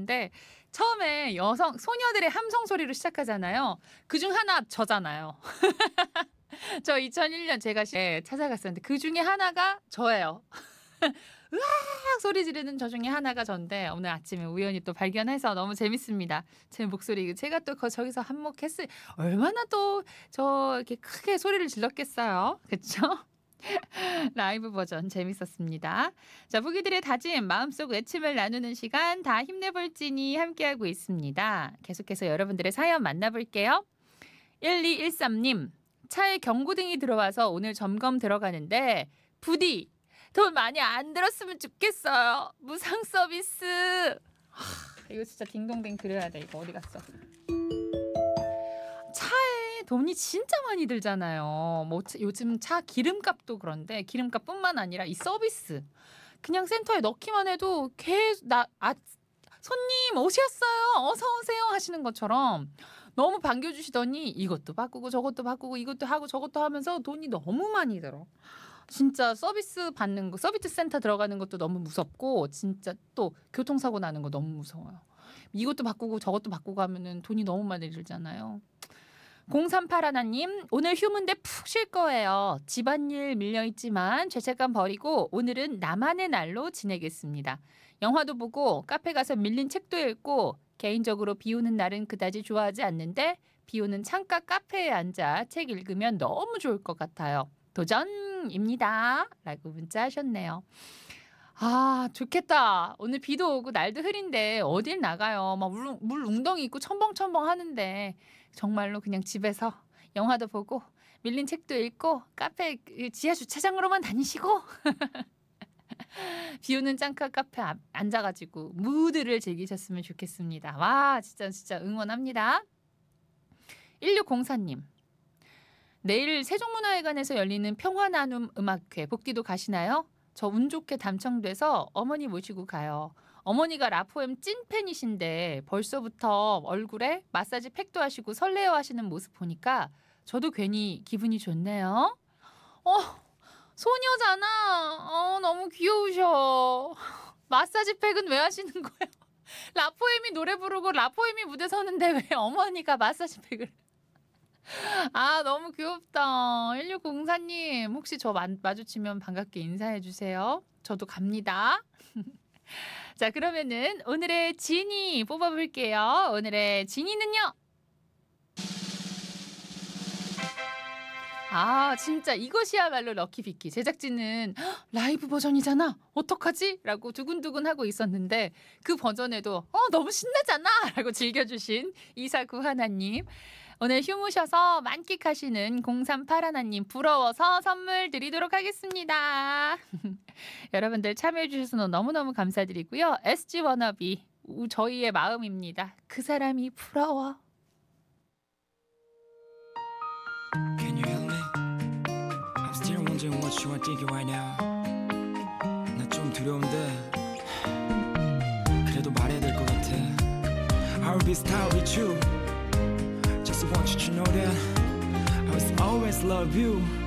하는데 처음에 소녀들의 함성 소리로 시작하잖아요. 그중 하나 저잖아요. 저 2001년 제가 찾아갔었는데 그중에 하나가 저예요. 으악 소리 지르는 저 중에 하나가 전데 오늘 아침에 우연히 또 발견해서 너무 재밌습니다. 제 목소리 제가 또 저기서 한몫했어요. 얼마나 또 저 이렇게 크게 소리를 질렀겠어요. 그쵸? 라이브 버전 재밌었습니다. 자, 부기들의 다짐, 마음속 외침을 나누는 시간 다 힘내볼지니 함께하고 있습니다. 계속해서 여러분들의 사연 만나볼게요. 1213님, 차에 경고등이 들어와서 오늘 점검 들어가는데 부디 돈 많이 안 들었으면 좋겠어요. 무상 서비스. 이거 진짜 딩동댕 그려야 돼. 이거 어디 갔어? 차에 돈이 진짜 많이 들잖아요. 뭐 요즘 차 기름값도 그런데 기름값뿐만 아니라 이 서비스 그냥 센터에 넣기만 해도 계속 손님 오셨어요. 어서 오세요 하시는 것처럼 너무 반겨주시더니 이것도 바꾸고 저것도 바꾸고 이것도 하고 저것도 하면서 돈이 너무 많이 들어. 진짜 서비스 받는 거, 서비스 센터 들어가는 것도 너무 무섭고 진짜 또 교통사고 나는 거 너무 무서워요. 이것도 바꾸고 저것도 바꾸고 하면은 돈이 너무 많이 들잖아요. 0381님, 오늘 휴무인데 푹 쉴 거예요. 집안일 밀려있지만 죄책감 버리고 오늘은 나만의 날로 지내겠습니다. 영화도 보고 카페 가서 밀린 책도 읽고 개인적으로 비 오는 날은 그다지 좋아하지 않는데 비 오는 창가 카페에 앉아 책 읽으면 너무 좋을 것 같아요. 도전입니다. 라고 문자 하셨네요. 아, 좋겠다. 오늘 비도 오고 날도 흐린데 어딜 나가요. 막 물 웅덩이 있고 첨벙첨벙 하는데 정말로 그냥 집에서 영화도 보고 밀린 책도 읽고 카페 지하 주차장으로만 다니시고 비 오는 창가 카페 앉아가지고 무드를 즐기셨으면 좋겠습니다. 와, 진짜 응원합니다. 1604님. 내일 세종문화회관에서 열리는 평화나눔 음악회 복귀도 가시나요? 저 운 좋게 당첨돼서 어머니 모시고 가요. 어머니가 라포엠 찐팬이신데 벌써부터 얼굴에 마사지 팩도 하시고 설레어 하시는 모습 보니까 저도 괜히 기분이 좋네요. 소녀잖아. 너무 귀여우셔. 마사지 팩은 왜 하시는 거예요? 라포엠이 노래 부르고 라포엠이 무대 서는데 왜 어머니가 마사지 팩을. 아, 너무 귀엽다. 1604님, 혹시 저 마주치면 반갑게 인사해 주세요. 저도 갑니다. 자, 그러면은 오늘의 지니 뽑아볼게요. 오늘의 지니는요. 아, 진짜 이것이야말로 럭키비키. 제작진은 라이브 버전이잖아. 어떡하지? 라고 두근두근 하고 있었는데 그 버전에도 너무 신나잖아. 라고 즐겨주신 2491님. 오늘 휴무셔서 만끽하시는 0381님 부러워서 선물 드리도록 하겠습니다. 여러분들 참여해 주셔서 너무너무 감사드리고요. SG 워너비 저희의 마음입니다. 그 사람이 부러워. Can you help me? I'm still wondering what you are thinking right now. 나 좀 두려운데 그래도 말해야 될 것 같아. I'll be star with you. Just want you to know that I will always love you.